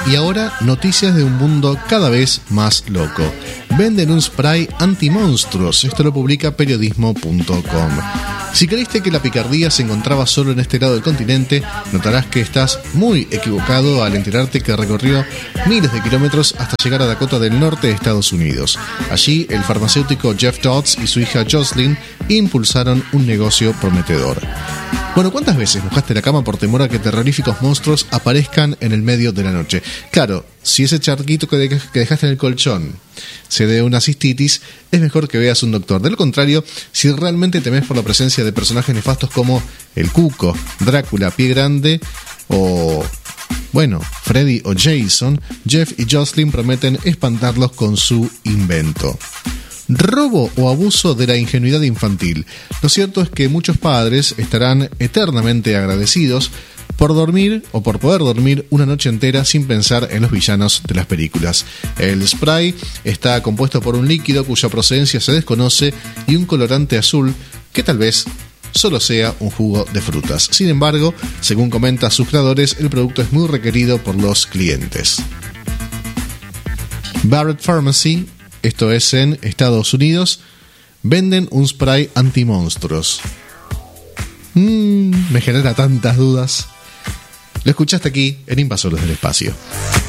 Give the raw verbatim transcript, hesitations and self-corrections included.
Y ahora, noticias de un mundo cada vez más loco. Venden un spray anti-monstruos. Esto lo publica periodismo punto com. Si creíste que la picardía se encontraba solo en este lado del continente, notarás que estás muy equivocado al enterarte que recorrió miles de kilómetros hasta llegar a Dakota del Norte de Estados Unidos. Allí, el farmacéutico Jeff Dodds y su hija Jocelyn impulsaron un negocio prometedor. Bueno, ¿cuántas veces mojaste la cama por temor a que terroríficos monstruos aparezcan en el medio de la noche? Claro, si ese charquito que dejaste en el colchón se debe a una cistitis, es mejor que veas un doctor. De lo contrario, si realmente temes por la presencia de personajes nefastos como el Cuco, Drácula, Pie Grande o, bueno, Freddy o Jason, Jeff y Jocelyn prometen espantarlos con su invento. Robo o abuso de la ingenuidad infantil. Lo cierto es que muchos padres estarán eternamente agradecidos por dormir o por poder dormir una noche entera sin pensar en los villanos de las películas. El spray está compuesto por un líquido cuya procedencia se desconoce y un colorante azul que tal vez solo sea un jugo de frutas. Sin embargo, según comentan sus creadores, el producto es muy requerido por los clientes. Barrett Pharmacy, esto es en Estados Unidos, venden un spray anti-monstruos. Mm, me genera tantas dudas. Lo escuchaste aquí en Invasores del Espacio.